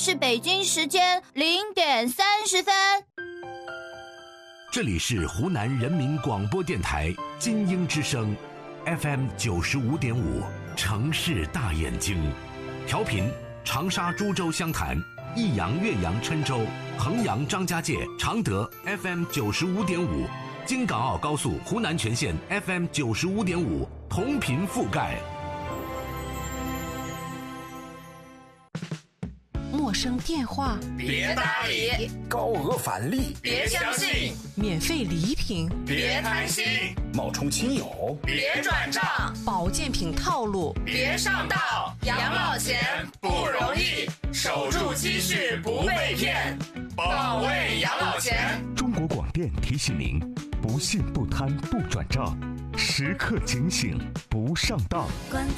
是北京时间0点30分。 这里是湖南人民广播电台金鹰之声 FM 95.5城市大眼睛，调频长沙、株洲、湘潭、益阳、岳阳、郴州、衡阳、张家界、常德 FM 95.5，京港澳高速湖南全线 FM 95.5，同频覆盖。 陌生电话别搭理， 高额返利别相信， 免费礼品别贪心， 冒充亲友别转账， 保健品套路别上当。养老钱不容易，守住积蓄不被骗，保卫养老钱。 中国广电提醒您：不信不贪不转账，时刻警醒不上当。 关